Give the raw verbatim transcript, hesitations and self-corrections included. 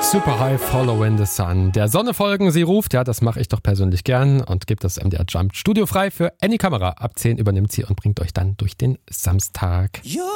Super High, Following the Sun. Der Sonne folgen, sie ruft. Ja, das mache ich doch persönlich gern und gibt das M D R Jump Studio frei für Any Kamera. Ab zehn übernimmt sie und bringt euch dann durch den Samstag.